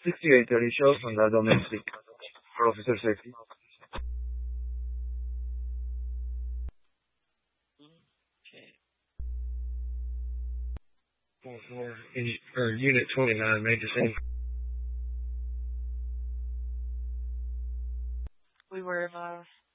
6830 show from the domestic for officer safety. Unit 29, major scene. We were